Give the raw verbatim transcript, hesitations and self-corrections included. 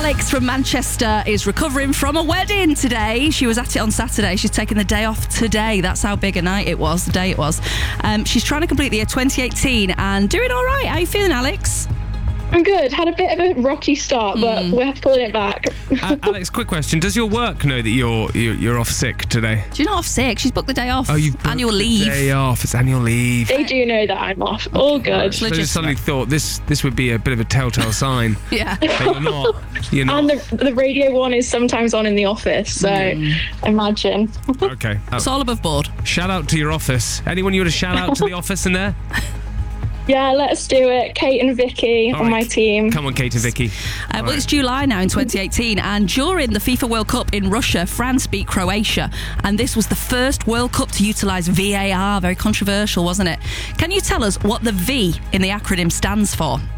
Alex from Manchester is recovering from a wedding today. She was at it on Saturday. She's taking the day off today. That's how big a night it was, the day it was. Um, she's trying to complete the year twenty eighteen and doing all right. How are you feeling, Alex? I'm good. Had a bit of a rocky start, but mm. we're pulling it back. uh, Alex, quick question. Does your work know that you're, you're you're off sick today? She's not off sick. She's booked the day off. Oh, you've booked annual the leave. day off. It's annual leave. They do know that I'm off. All good. So I just suddenly thought this this would be a bit of a telltale sign. Yeah. That you're not. You're not. And the, the radio one is sometimes on in the office, so mm. imagine. Okay. Oh. It's all above board. Shout out to your office. Anyone you want to shout out to the office in there? Yeah, let's do it. Kate and Vicky All on right. my team. Come on, Kate and Vicky. Uh, well, right. It's July now in twenty eighteen, and during the FIFA World Cup in Russia, France beat Croatia, and this was the first World Cup to utilise V A R. Very controversial, wasn't it? Can you tell us what the V in the acronym stands for?